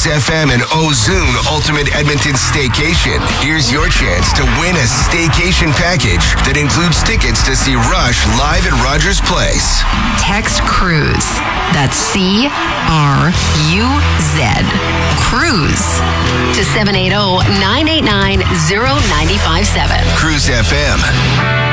Cruise FM and Ozune Ultimate Edmonton Staycation. Here's your chance to win a staycation package that includes tickets to see Rush live at Rogers Place. Text Cruise. That's CRUZ. Cruise to 780-989-0957. Cruise FM.